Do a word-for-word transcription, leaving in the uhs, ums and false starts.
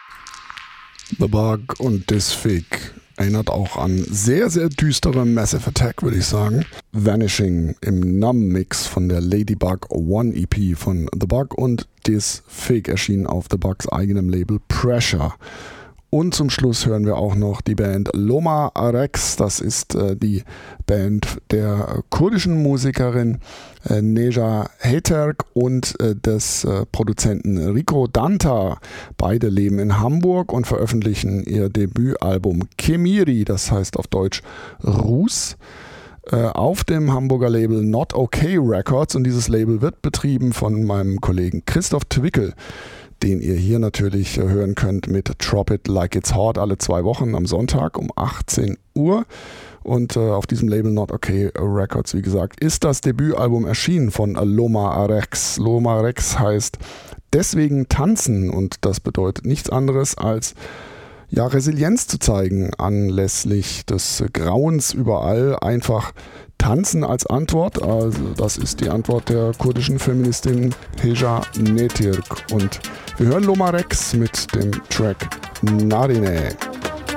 The Bug und This Fig erinnert auch an sehr, sehr düstere Massive Attack, würde ich sagen. Vanishing im Numb-Mix von der Ladybug One E P von The Bug und This Fig erschienen auf The Bugs eigenem Label Pressure. Und zum Schluss hören wir auch noch die Band Loma Rex. Das ist äh, die Band der kurdischen Musikerin äh, Neja Heterk und äh, des äh, Produzenten Rico Danta. Beide leben in Hamburg und veröffentlichen ihr Debütalbum Kemiri, das heißt auf Deutsch Ruß, äh, auf dem Hamburger Label Not Okay Records. Und dieses Label wird betrieben von meinem Kollegen Christoph Twickel, den ihr hier natürlich hören könnt mit Drop It Like It's Hot alle zwei Wochen am Sonntag um achtzehn Uhr. Und äh, auf diesem Label Not Okay Records, wie gesagt, ist das Debütalbum erschienen von Loma Rex. Loma Rex heißt deswegen tanzen und das bedeutet nichts anderes als ja, Resilienz zu zeigen anlässlich des Grauens überall. Einfach tanzen als Antwort. Also das ist die Antwort der kurdischen Feministin Heja Netirk. Und wir hören Loma Rex mit dem Track Narine.